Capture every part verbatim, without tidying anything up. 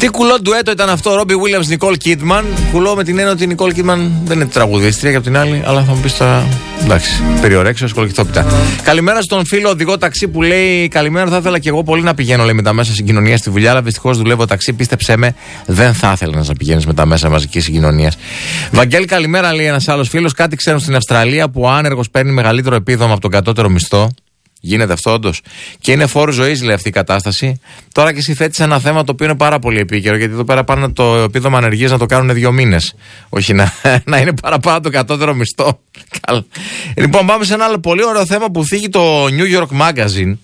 Τι κουλό ντουέτο ήταν αυτό, Ρόμπι Βίλιαμς, Νικόλ Κίτμαν. Κουλό με την έννοια ότι η Νικόλ Κίτμαν δεν είναι τραγουδίστρια και από την άλλη, αλλά θα μου πει τώρα. Εντάξει, περιορέξιο, σκολοκυθόπιτα. Καλημέρα στον φίλο οδηγό ταξί που λέει: καλημέρα, θα ήθελα και εγώ πολύ να πηγαίνω λέει, με τα μέσα συγκοινωνία στη δουλειά, αλλά δυστυχώς δουλεύω ταξί. Πίστεψέ με, δεν θα ήθελα να πηγαίνει με τα μέσα μαζική συγκοινωνία. Βαγγέλη, καλημέρα, λέει ένα άλλο φίλο. Κάτι ξέρουν στην Αυστραλία που ο άνεργος παίρνει μεγαλύτερο επίδομα από τον κατώτερο μισθό. Γίνεται αυτό όντως. Και είναι φόρο ζωής, λέει αυτή η κατάσταση. Τώρα και εσύ θέτεις ένα θέμα το οποίο είναι πάρα πολύ επίκαιρο. Γιατί εδώ πέρα πάνε το επίδομα ανεργίας να το κάνουν δύο μήνες. Όχι να, να είναι παραπάνω το κατώτερο μισθό. Λοιπόν, πάμε σε ένα άλλο πολύ ωραίο θέμα που θίγει το New York Magazine.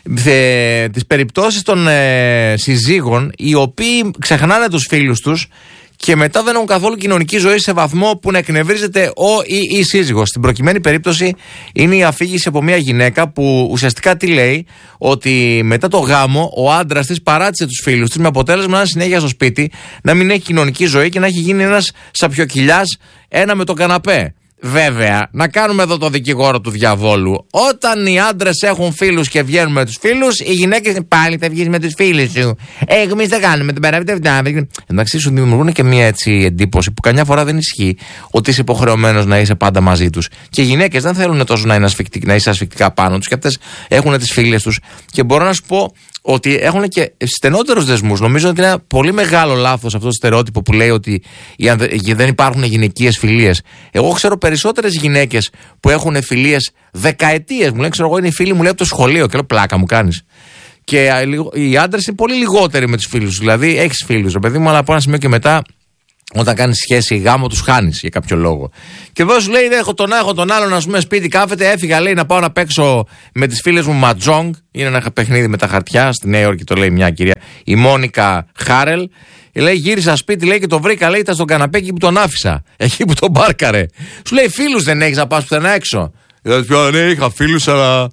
Ε, τις περιπτώσεις των ε, συζύγων οι οποίοι ξεχνάνε τους φίλους τους και μετά δεν έχουν καθόλου κοινωνική ζωή σε βαθμό που να εκνευρίζεται ο ή η σύζυγος. Στην προκειμένη περίπτωση είναι η αφήγηση από μια γυναίκα που ουσιαστικά τι λέει, ότι μετά το γάμο ο άντρας της παράτησε τους φίλους της με αποτέλεσμα να είναι συνέχεια στο σπίτι, να μην έχει κοινωνική ζωή και να έχει γίνει ένας σαπιοκυλιάς ένα με τον καναπέ. Βέβαια, να κάνουμε εδώ το δικηγόρο του διαβόλου. Όταν οι άντρες έχουν φίλους και βγαίνουν με τους φίλους, οι γυναίκες πάλι θα βγεις με τους φίλους σου. Εμείς δεν κάνουμε την παραβιτεύτα. Εντάξει, σου δημιουργούν και μια έτσι εντύπωση που καμιά φορά δεν ισχύει ότι είσαι υποχρεωμένος να είσαι πάντα μαζί τους. Και οι γυναίκες δεν θέλουν τόσο να, είναι να είσαι ασφικτικά πάνω τους και αυτές έχουν τις φίλες τους. Και μπορώ να σου πω ότι έχουν και στενότερους δεσμούς. Νομίζω ότι είναι ένα πολύ μεγάλο λάθος αυτό το στερεότυπο που λέει ότι δεν υπάρχουν γυναικείες φιλίες. Εγώ ξέρω περισσότερες γυναίκες που έχουν φιλίες δεκαετίες. Μου λένε, ξέρω εγώ, είναι οι φίλοι μου λέει από το σχολείο και λέω πλάκα μου κάνεις. Και οι άντρες είναι πολύ λιγότεροι με τους φίλους τους. Δηλαδή έχεις φίλους, ρε παιδί μου, αλλά από ένα σημείο και μετά. Όταν κάνεις σχέση γάμο, τους χάνεις για κάποιο λόγο. Και εδώ σου λέει: έχω τον, έχω τον άλλον, α πούμε, σπίτι κάθεται. Έφυγα, λέει, να πάω να παίξω με τις φίλες μου Ματζόγκ. Είναι ένα παιχνίδι με τα χαρτιά. Στη Νέα Υόρκη το λέει μια κυρία, η Μόνικα Χάρελ. Λέει: γύρισα σπίτι, λέει, και το βρήκα, λέει, ήταν στον καναπέ εκεί που τον άφησα. Εκεί που τον μπάρκαρε. Σου λέει: φίλους δεν έχεις να πας πουθενά έξω. Δηλαδή, πια ναι, είχα φίλους, αλλά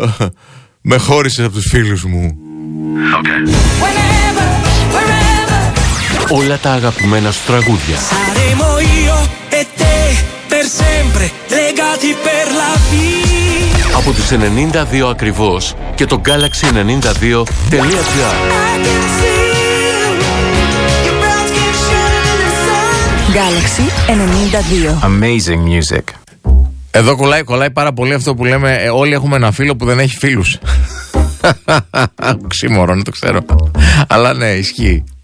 με χώρισες από τους φίλους μου. Okay. Όλα τα αγαπημένα σου τραγούδια. Από τους ενενήντα δύο ακριβώς και το γκάλαξι ενενήντα δύο τελεία τζι άρ. Galaxy ενενήντα δύο. Amazing music. Εδώ κολλάει, κολλάει πάρα πολύ αυτό που λέμε, ε, όλοι έχουμε ένα φίλο που δεν έχει φίλους. Ξύμορο, δεν το ξέρω. Αλλά ναι, ισχύει.